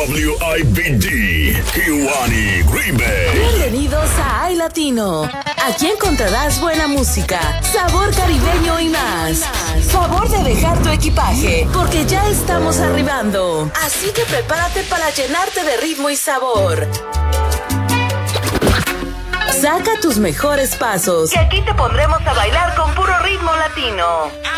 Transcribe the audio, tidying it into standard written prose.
WIBD, Kiwani Green Bay. Bienvenidos a iLatino. Aquí encontrarás buena música, sabor caribeño y más. Favor de dejar tu equipaje, porque ya estamos arribando. Así que prepárate para llenarte de ritmo y sabor. Saca tus mejores pasos, que aquí te pondremos a bailar con puro ritmo latino.